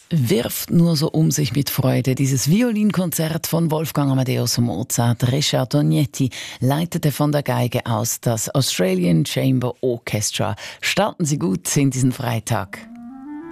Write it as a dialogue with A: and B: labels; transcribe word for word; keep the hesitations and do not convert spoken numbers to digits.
A: wirft nur so um sich mit Freude. Dieses Violinkonzert von Wolfgang Amadeus Mozart. Richard Ognetti leitete von der Geige aus das Australian Chamber Orchestra. Starten Sie gut in diesen Freitag.